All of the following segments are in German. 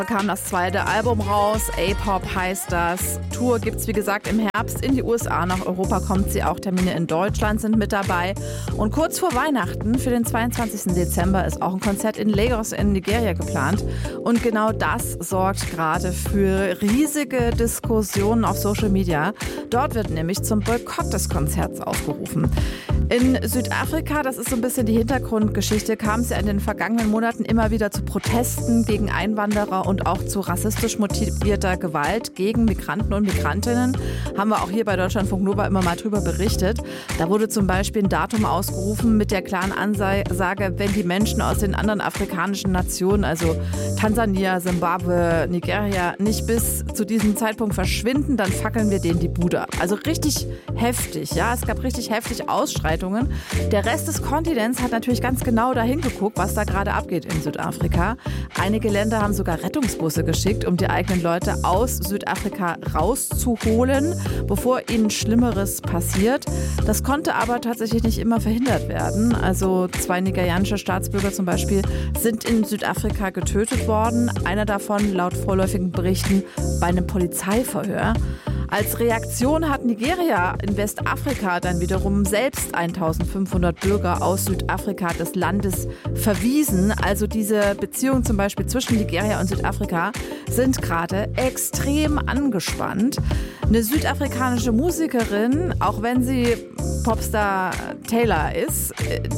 Kam das zweite Album raus, A-Pop heißt das. Tour gibt's wie gesagt im Herbst in die USA, nach Europa kommt sie auch. Termine in Deutschland sind mit dabei. Und kurz vor Weihnachten, für den 22. Dezember, ist auch ein Konzert in Lagos in Nigeria geplant. Und genau das sorgt gerade für riesige Diskussionen auf Social Media. Dort wird nämlich zum Boykott des Konzerts aufgerufen. In Südafrika, das ist so ein bisschen die Hintergrundgeschichte, kam es ja in den vergangenen Monaten immer wieder zu Protesten gegen Einwanderer und auch zu rassistisch motivierter Gewalt gegen Migranten und Migrantinnen. Haben wir auch hier bei Deutschlandfunk Nova immer mal drüber berichtet. Da wurde zum Beispiel ein Datum ausgerufen mit der klaren Ansage, wenn die Menschen aus den anderen afrikanischen Nationen, also Tansania, Simbabwe, Nigeria, nicht bis zu diesem Zeitpunkt verschwinden, dann fackeln wir denen die Bude ab. Also richtig heftig, ja. Es gab richtig heftig Ausschreitungen. Der Rest des Kontinents hat natürlich ganz genau dahin geguckt, was da gerade abgeht in Südafrika. Einige Länder haben sogar Rettungsbusse geschickt, um die eigenen Leute aus Südafrika rauszuholen, bevor ihnen Schlimmeres passiert. Das konnte aber tatsächlich nicht immer verhindert werden. Also 2 nigerianische Staatsbürger zum Beispiel sind in Südafrika getötet worden. Einer davon, laut vorläufigen Berichten, bei einem Polizeiverhör. Als Reaktion hat Nigeria in Westafrika dann wiederum selbst 1500 Bürger aus Südafrika des Landes verwiesen. Also diese Beziehungen zum Beispiel zwischen Nigeria und Südafrika sind gerade extrem angespannt. Eine südafrikanische Musikerin, auch wenn sie Popstar Taylor ist,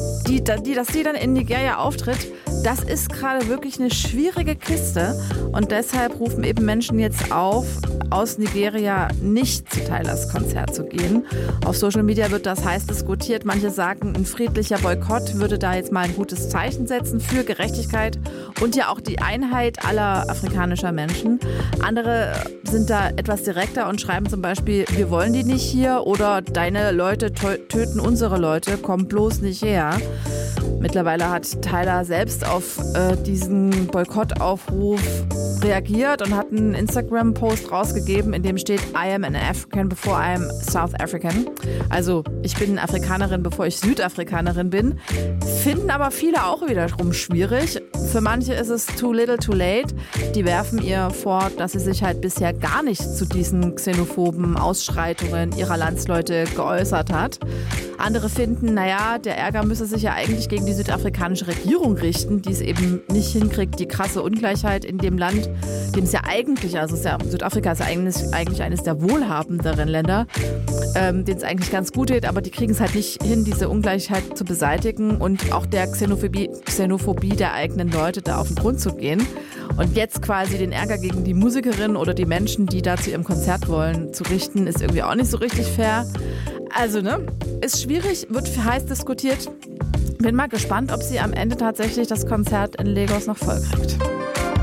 dass die dann in Nigeria auftritt, das ist gerade wirklich eine schwierige Kiste. Und deshalb rufen eben Menschen jetzt auf, aus Nigeria nicht zu Taylors Konzert zu gehen. Auf Social Media wird das heiß diskutiert. Manche sagen, ein friedlicher Boykott würde da jetzt mal ein gutes Zeichen setzen für Gerechtigkeit und ja auch die Einheit aller afrikanischer Menschen. Andere sind da etwas direkter und schreiben zum Beispiel, wir wollen die nicht hier oder deine Leute töten unsere Leute, komm bloß nicht her. Mittlerweile hat Tyler selbst auf diesen Boykottaufruf reagiert und hat einen Instagram-Post rausgegeben, in dem steht, I am an African before I am South African. Also ich bin Afrikanerin, bevor ich Südafrikanerin bin. Finden aber viele auch wiederum schwierig. Für manche ist es too little too late. Die werfen ihr vor, dass sie sich halt bisher gar nicht zu diesen xenophoben Ausschreitungen ihrer Landsleute geäußert hat. Andere finden, naja, der Ärger müsse sich ja eigentlich gegen die südafrikanische Regierung richten, die es eben nicht hinkriegt, die krasse Ungleichheit in dem Land, dem es ja eigentlich, Südafrika ist ja eigentlich eines der wohlhabenderen Länder, denen es eigentlich ganz gut geht, aber die kriegen es halt nicht hin, diese Ungleichheit zu beseitigen und auch der Xenophobie der eigenen Leute da auf den Grund zu gehen. Und jetzt quasi den Ärger gegen die Musikerin oder die Menschen, die da zu ihrem Konzert wollen, zu richten, ist irgendwie auch nicht so richtig fair. Also, ist schwierig, wird heiß diskutiert. Bin mal gespannt, ob sie am Ende tatsächlich das Konzert in Lagos noch voll kriegt.